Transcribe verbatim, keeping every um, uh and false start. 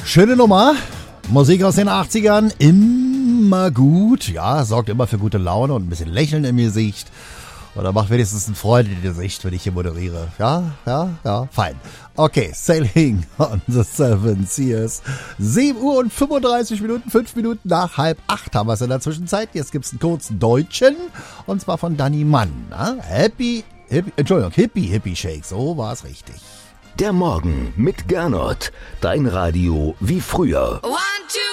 Schöne Nummer. Musik aus den achtzigern, immer gut. Ja, sorgt immer für gute Laune und ein bisschen Lächeln im Gesicht. Oder macht wenigstens ein Freude in Gesicht, wenn ich hier moderiere. Ja, ja, ja, fein. Okay, Sailing on the Seven Seas. sieben Uhr und fünfunddreißig Minuten, fünf Minuten nach halb acht haben wir es in der Zwischenzeit. Jetzt gibt's einen kurzen Deutschen, und zwar von Danny Mann. Na? Happy, Hippie, Entschuldigung, Hippie, Hippie Shake, so war es richtig. Der Morgen mit Gernot, dein Radio wie früher. One, two.